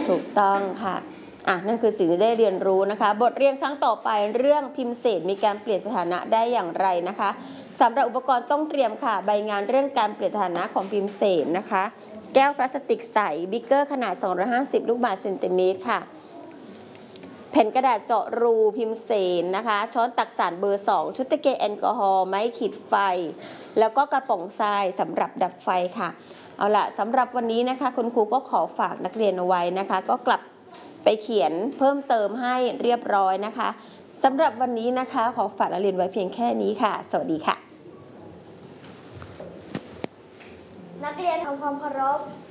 ถูกต้องค่ะนั่นคือสิ่งที่ได้เรียนรู้นะคะบทเรียนครั้งต่อไปเรื่องพิมพ์เศษมีการเปลี่ยนสถานะได้อย่างไรนะคะสำหรับอุปกรณ์ต้องเตรียมค่ะใบงานเรื่องการเปลี่ยนสถานะของพิมพ์เศษนะคะแก้วพลาสติกใสบิ๊กเกอร์ขนาด250ลูกบาศก์เซนติเมตรค่ะแผ่นกระดาษเจาะรูพิมพ์เศษนะคะช้อนตักสารเบอร์2ชุดตะเกียงแอลกอฮอล์ไม้ขีดไฟแล้วก็กระป๋องทรายสำหรับดับไฟค่ะเอาล่ะสำหรับวันนี้นะคะคุณครูก็ขอฝากนักเรียนเอาไว้นะคะก็กลับไปเขียนเพิ่มเติมให้เรียบร้อยนะคะสำหรับวันนี้นะคะขอฝากนักเรียนไว้เพียงแค่นี้ค่ะสวัสดีค่ะนักเรียนทำความเคารพ